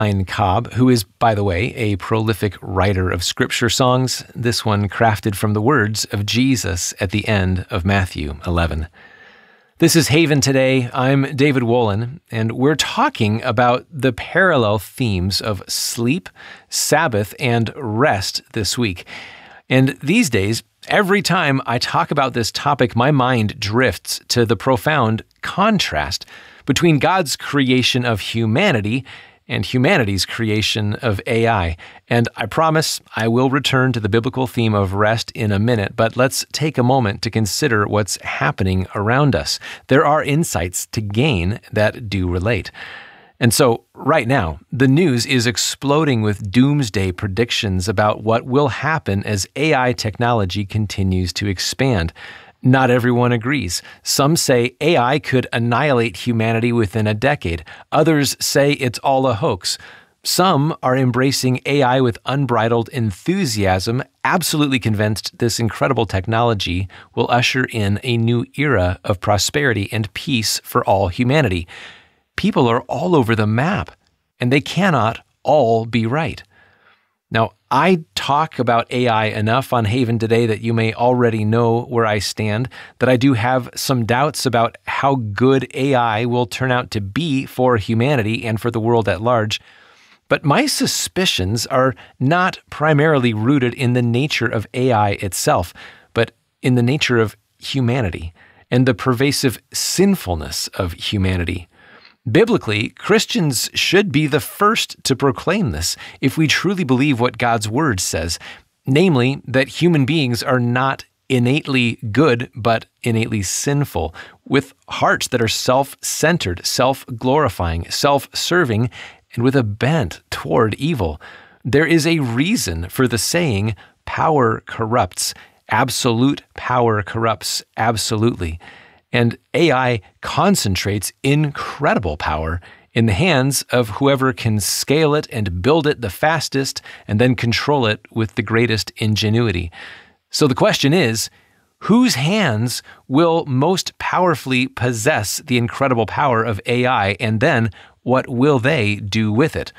Ein Cobb, who is, by the way, a prolific writer of scripture songs, this one crafted from the words of Jesus at the end of Matthew 11. This is Haven Today. I'm David Wolin, and we're talking about the parallel themes of sleep, Sabbath, and rest this week. And these days, every time I talk about this topic, my mind drifts to the profound contrast between God's creation of humanity and humanity's creation of AI. And I promise I will return to the biblical theme of rest in a minute, but let's take a moment to consider what's happening around us. There are insights to gain that do relate. And so, right now, the news is exploding with doomsday predictions about what will happen as AI technology continues to expand. Not everyone agrees. Some say AI could annihilate humanity within a decade. Others say it's all a hoax. Some are embracing AI with unbridled enthusiasm, absolutely convinced this incredible technology will usher in a new era of prosperity and peace for all humanity. People are all over the map, and they cannot all be right. Now, I talk about AI enough on Haven Today that you may already know where I stand, that I do have some doubts about how good AI will turn out to be for humanity and for the world at large. But my suspicions are not primarily rooted in the nature of AI itself, but in the nature of humanity and the pervasive sinfulness of humanity. Biblically, Christians should be the first to proclaim this if we truly believe what God's Word says, namely that human beings are not innately good, but innately sinful, with hearts that are self-centered, self-glorifying, self-serving, and with a bent toward evil. There is a reason for the saying, power corrupts. Absolute power corrupts absolutely. And AI concentrates incredible power in the hands of whoever can scale it and build it the fastest and then control it with the greatest ingenuity. So the question is, whose hands will most powerfully possess the incredible power of AI, and then what will they do with it?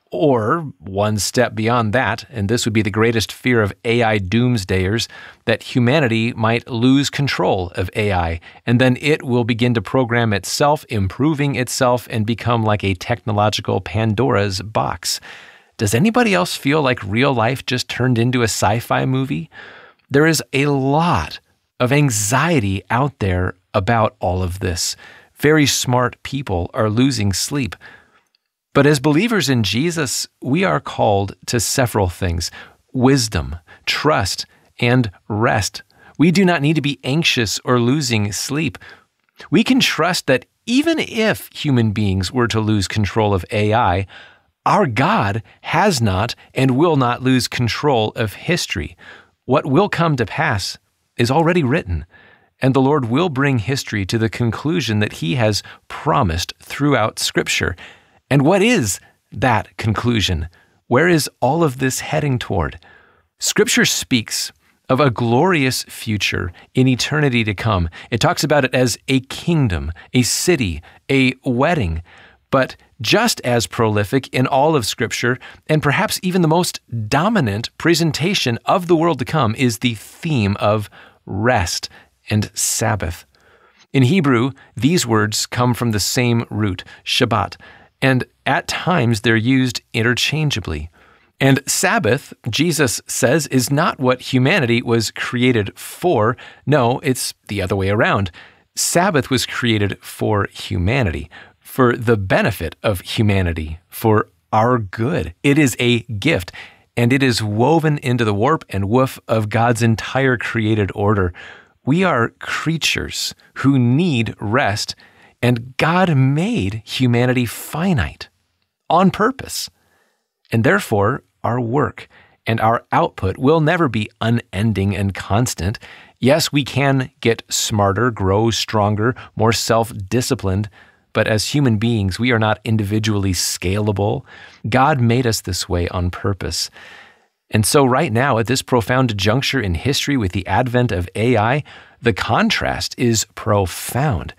Or, one step beyond that, and this would be the greatest fear of AI doomsdayers, that humanity might lose control of AI, and then it will begin to program itself, improving itself, and become like a technological Pandora's box. Does anybody else feel like real life just turned into a sci-fi movie? There is a lot of anxiety out there about all of this. Very smart people are losing sleep. But as believers in Jesus, we are called to several things: wisdom, trust, and rest. We do not need to be anxious or losing sleep. We can trust that even if human beings were to lose control of AI, our God has not and will not lose control of history. What will come to pass is already written, and the Lord will bring history to the conclusion that He has promised throughout Scripture. And what is that conclusion? Where is all of this heading toward? Scripture speaks of a glorious future in eternity to come. It talks about it as a kingdom, a city, a wedding. But just as prolific in all of Scripture, and perhaps even the most dominant presentation of the world to come, is the theme of rest and Sabbath. In Hebrew, these words come from the same root, Shabbat, and at times they're used interchangeably. And Sabbath, Jesus says, is not what humanity was created for. No, it's the other way around. Sabbath was created for humanity, for the benefit of humanity, for our good. It is a gift, and it is woven into the warp and woof of God's entire created order. We are creatures who need rest, and God made humanity finite on purpose. And therefore, our work and our output will never be unending and constant. Yes, we can get smarter, grow stronger, more self-disciplined, but as human beings, we are not individually scalable. God made us this way on purpose. And so right now, at this profound juncture in history with the advent of AI, the contrast is profound.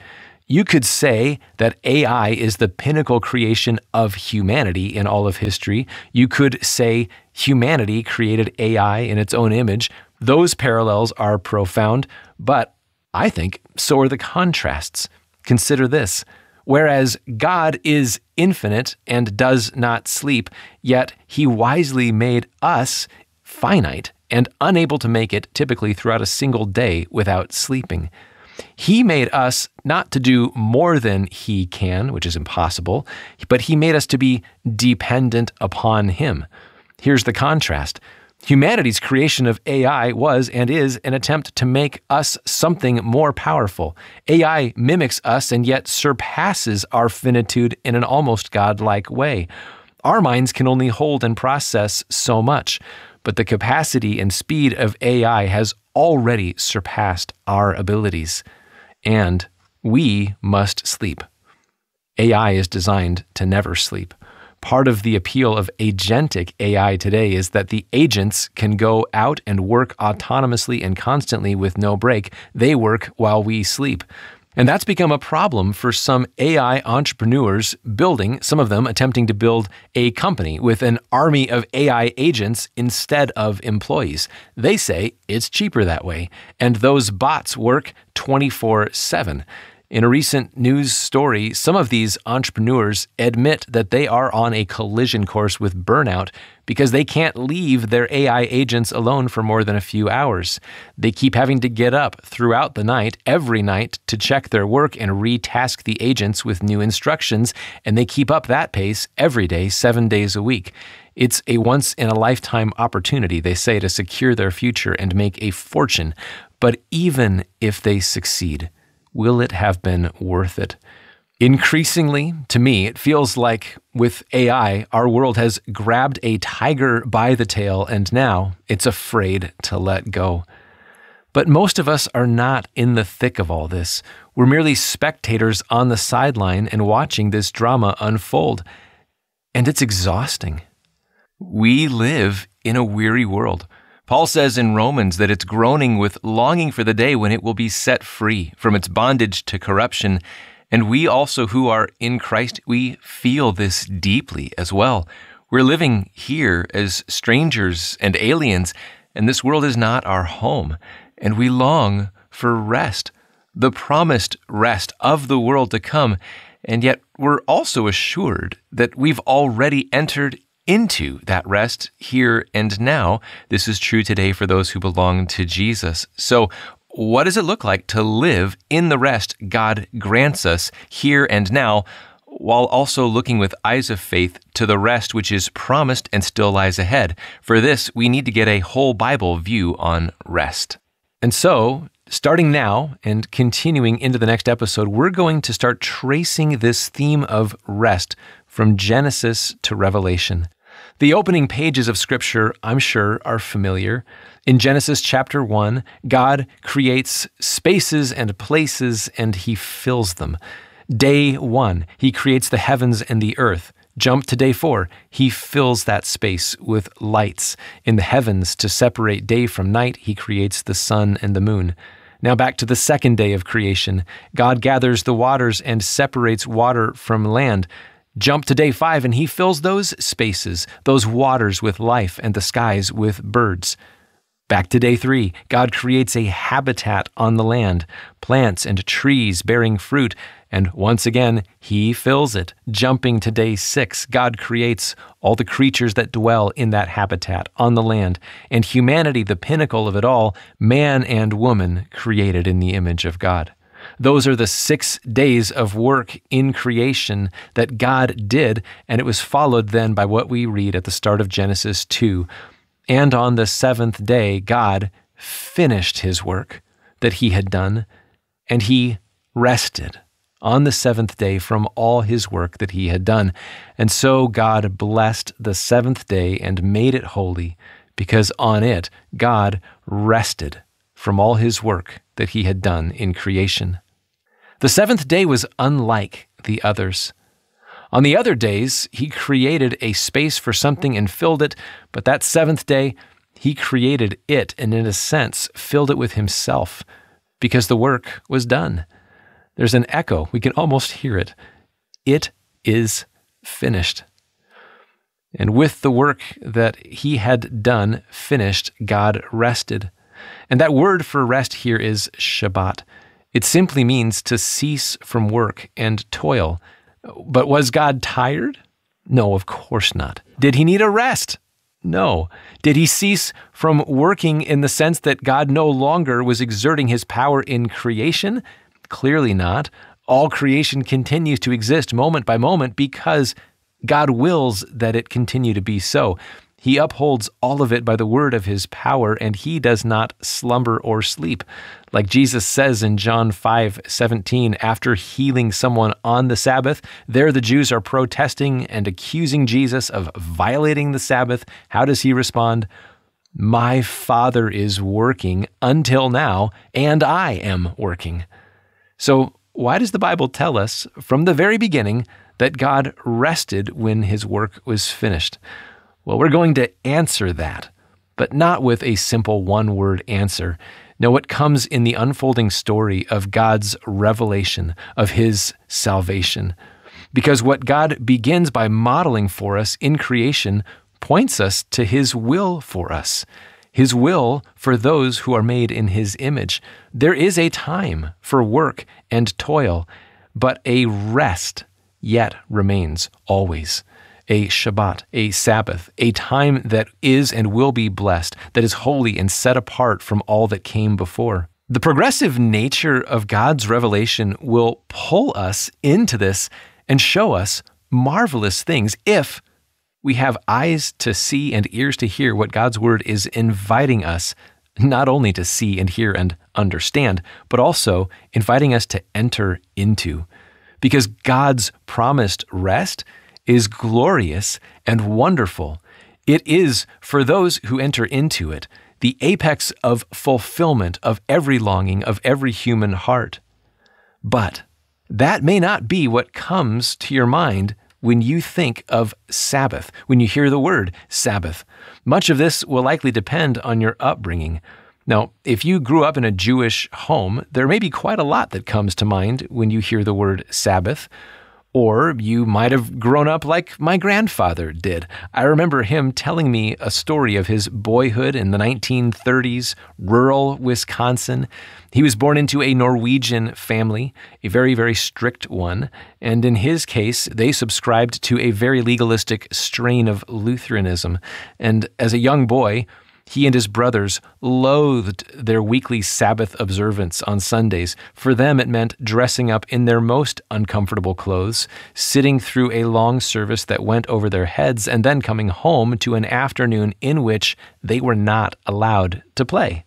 You could say that AI is the pinnacle creation of humanity in all of history. You could say humanity created AI in its own image. Those parallels are profound, but I think so are the contrasts. Consider this. Whereas God is infinite and does not sleep, yet he wisely made us finite and unable to make it typically throughout a single day without sleeping. He made us not to do more than he can, which is impossible, but he made us to be dependent upon him. Here's the contrast. Humanity's creation of AI was and is an attempt to make us something more powerful. AI mimics us and yet surpasses our finitude in an almost godlike way. Our minds can only hold and process so much, but the capacity and speed of AI has already surpassed our abilities. And we must sleep. AI is designed to never sleep. Part of the appeal of agentic AI today is that the agents can go out and work autonomously and constantly with no break. They work while we sleep. And that's become a problem for some AI entrepreneurs some of them attempting to build a company with an army of AI agents instead of employees. They say it's cheaper that way, and those bots work 24/7. In a recent news story, some of these entrepreneurs admit that they are on a collision course with burnout because they can't leave their AI agents alone for more than a few hours. They keep having to get up throughout the night, every night, to check their work and retask the agents with new instructions, and they keep up that pace every day, 7 days a week. It's a once-in-a-lifetime opportunity, they say, to secure their future and make a fortune. But even if they succeed, will it have been worth it? Increasingly, to me, it feels like with AI, our world has grabbed a tiger by the tail and now it's afraid to let go. But most of us are not in the thick of all this. We're merely spectators on the sideline and watching this drama unfold. And it's exhausting. We live in a weary world. Paul says in Romans that it's groaning with longing for the day when it will be set free from its bondage to corruption. And we also who are in Christ, we feel this deeply as well. We're living here as strangers and aliens, and this world is not our home. And we long for rest, the promised rest of the world to come. And yet we're also assured that we've already entered into that rest here and now. This is true today for those who belong to Jesus. So what does it look like to live in the rest God grants us here and now, while also looking with eyes of faith to the rest which is promised and still lies ahead? For this, we need to get a whole Bible view on rest. And so, starting now and continuing into the next episode, we're going to start tracing this theme of rest from Genesis to Revelation. The opening pages of Scripture, I'm sure, are familiar. In Genesis chapter 1, God creates spaces and places and he fills them. Day 1, he creates the heavens and the earth. Jump to day 4, he fills that space with lights. In the heavens, to separate day from night, he creates the sun and the moon. Now back to the second day of creation. God gathers the waters and separates water from land. Jump to day 5, and he fills those spaces, those waters with life, and the skies with birds. Back to day 3, God creates a habitat on the land, plants and trees bearing fruit, and once again, he fills it. Jumping to day 6, God creates all the creatures that dwell in that habitat on the land, and humanity, the pinnacle of it all, man and woman created in the image of God. Those are the 6 days of work in creation that God did, and it was followed then by what we read at the start of Genesis 2. And on the 7th day, God finished his work that he had done, and he rested on the 7th day from all his work that he had done. And so God blessed the 7th day and made it holy, because on it God rested from all his work that he had done in creation. The 7th day was unlike the others. On the other days, he created a space for something and filled it, but that 7th day, he created it and in a sense filled it with himself, because the work was done. There's an echo. We can almost hear it. It is finished. And with the work that he had done finished, God rested. And that word for rest here is Shabbat. It simply means to cease from work and toil. But was God tired? No, of course not. Did he need a rest? No. Did he cease from working in the sense that God no longer was exerting his power in creation? Clearly not. All creation continues to exist moment by moment because God wills that it continue to be so. He upholds all of it by the word of his power, and he does not slumber or sleep. Like Jesus says in John 5:17, after healing someone on the Sabbath, there the Jews are protesting and accusing Jesus of violating the Sabbath. How does he respond? My Father is working until now, and I am working. So why does the Bible tell us from the very beginning that God rested when his work was finished? Well, we're going to answer that, but not with a simple one-word answer. No, it comes in the unfolding story of God's revelation of his salvation. Because what God begins by modeling for us in creation points us to his will for us, his will for those who are made in his image. There is a time for work and toil, but a rest yet remains always. A Shabbat, a Sabbath, a time that is and will be blessed, that is holy and set apart from all that came before. The progressive nature of God's revelation will pull us into this and show us marvelous things if we have eyes to see and ears to hear what God's word is inviting us not only to see and hear and understand, but also inviting us to enter into. Because God's promised rest is glorious and wonderful. It is, for those who enter into it, the apex of fulfillment of every longing of every human heart. But that may not be what comes to your mind when you think of Sabbath, when you hear the word Sabbath. Much of this will likely depend on your upbringing. Now, if you grew up in a Jewish home, there may be quite a lot that comes to mind when you hear the word Sabbath. Or you might have grown up like my grandfather did. I remember him telling me a story of his boyhood in the 1930s, rural Wisconsin. He was born into a Norwegian family, a very, very strict one. And in his case, they subscribed to a very legalistic strain of Lutheranism. And as a young boy, he and his brothers loathed their weekly Sabbath observance on Sundays. For them, it meant dressing up in their most uncomfortable clothes, sitting through a long service that went over their heads, and then coming home to an afternoon in which they were not allowed to play.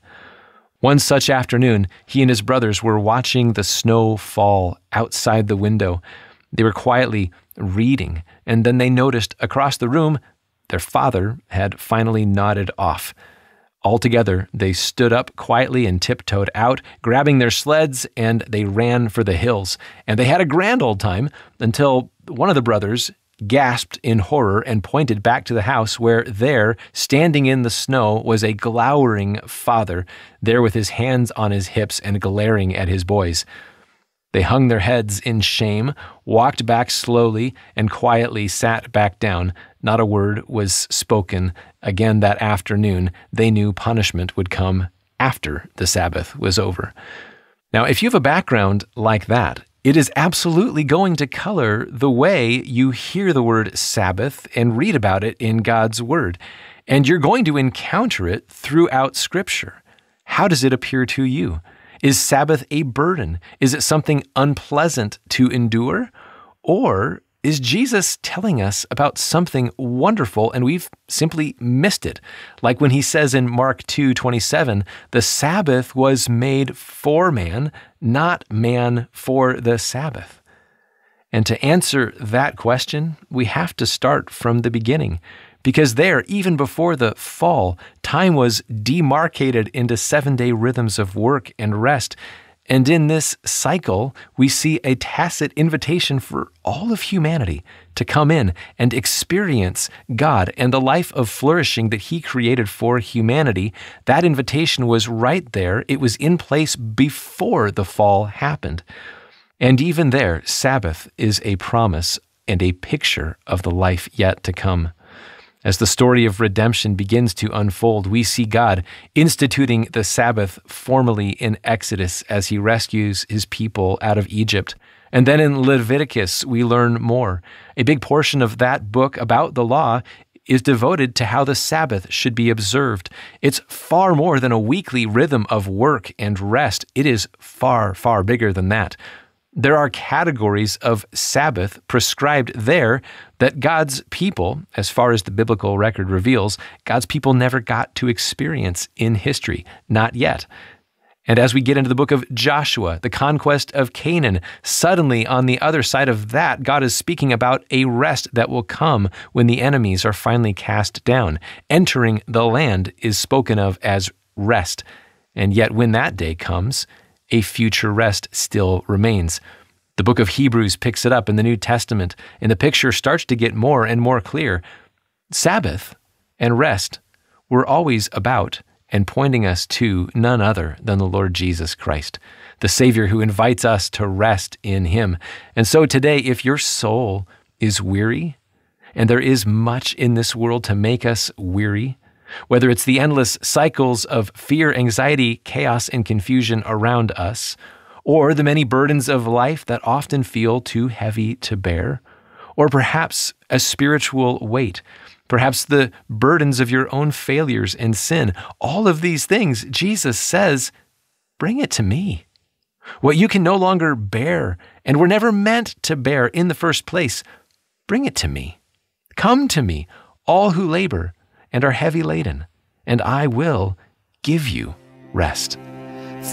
One such afternoon, he and his brothers were watching the snow fall outside the window. They were quietly reading, and then they noticed across the room their father had finally nodded off. Altogether, they stood up quietly and tiptoed out, grabbing their sleds, and they ran for the hills. And they had a grand old time until one of the brothers gasped in horror and pointed back to the house where there, standing in the snow, was a glowering father, there with his hands on his hips and glaring at his boys. They hung their heads in shame, walked back slowly, and quietly sat back down. Not a word was spoken. Again that afternoon, they knew punishment would come after the Sabbath was over. Now, if you have a background like that, it is absolutely going to color the way you hear the word Sabbath and read about it in God's Word. And you're going to encounter it throughout Scripture. How does it appear to you? Is Sabbath a burden? Is it something unpleasant to endure? Or is Jesus telling us about something wonderful and we've simply missed it? Like when he says in Mark 2:27, the Sabbath was made for man, not man for the Sabbath. And to answer that question, we have to start from the beginning. Because there, even before the fall, time was demarcated into 7-day rhythms of work and rest. And in this cycle, we see a tacit invitation for all of humanity to come in and experience God and the life of flourishing that he created for humanity. That invitation was right there. It was in place before the fall happened. And even there, Sabbath is a promise and a picture of the life yet to come. As the story of redemption begins to unfold, we see God instituting the Sabbath formally in Exodus as he rescues his people out of Egypt. And then in Leviticus, we learn more. A big portion of that book about the law is devoted to how the Sabbath should be observed. It's far more than a weekly rhythm of work and rest. It is far, far bigger than that. There are categories of Sabbath prescribed there that God's people, as far as the biblical record reveals, God's people never got to experience in history, not yet. And as we get into the book of Joshua, the conquest of Canaan, suddenly on the other side of that, God is speaking about a rest that will come when the enemies are finally cast down. Entering the land is spoken of as rest. And yet when that day comes, a future rest still remains. The book of Hebrews picks it up in the New Testament, and the picture starts to get more and more clear. Sabbath and rest were always about and pointing us to none other than the Lord Jesus Christ, the Savior who invites us to rest in Him. And so today, if your soul is weary, and there is much in this world to make us weary, whether it's the endless cycles of fear, anxiety, chaos, and confusion around us, or the many burdens of life that often feel too heavy to bear, or perhaps a spiritual weight, perhaps the burdens of your own failures and sin, all of these things, Jesus says, bring it to me. What you can no longer bear and were never meant to bear in the first place, bring it to me. Come to me, all who labor and are heavy laden, and I will give you rest.